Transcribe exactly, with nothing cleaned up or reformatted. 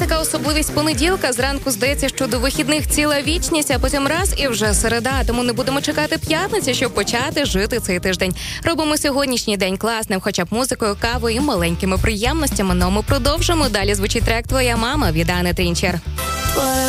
така особливість понеділка. Зранку здається, що до вихідних ціла вічність, а потім раз і вже середа. Тому не будемо чекати п'ятниці, щоб почати жити цей тиждень. Робимо сьогоднішній день класним, хоча б музикою, кавою і маленькими приємностями. Ну, ми продовжимо. Далі звучить трек «Твоя мама» від Ани Трінчер.